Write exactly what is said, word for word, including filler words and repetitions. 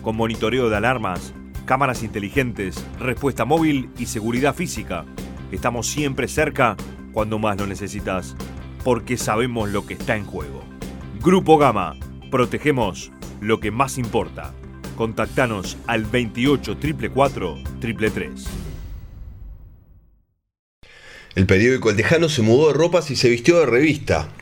con monitoreo de alarmas, cámaras inteligentes, respuesta móvil y seguridad física. Estamos siempre cerca cuando más lo necesitas, porque sabemos lo que está en juego. Grupo Gama, protegemos lo que más importa. Contactanos al veintiocho, cuatrocientos cuarenta, tres tres tres. El periódico El Tejano se mudó de ropas y se vistió de revista.